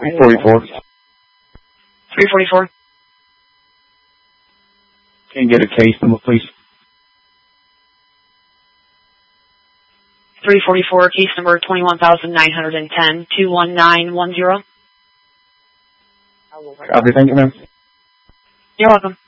344. 344. Can you get a case number, please? 344, case number 21,910, 21910. Copy, thank you, ma'am. You're welcome.